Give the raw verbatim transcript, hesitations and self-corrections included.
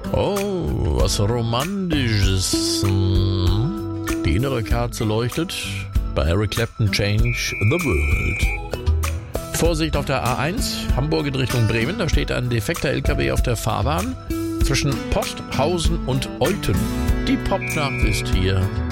Oh, was Romantisches. Die innere Kerze leuchtet. Bei Eric Clapton, Change the World. Vorsicht auf der A eins, Hamburg in Richtung Bremen. Da steht ein defekter L K W auf der Fahrbahn zwischen Posthausen und Euthen. Die Popnacht ist hier.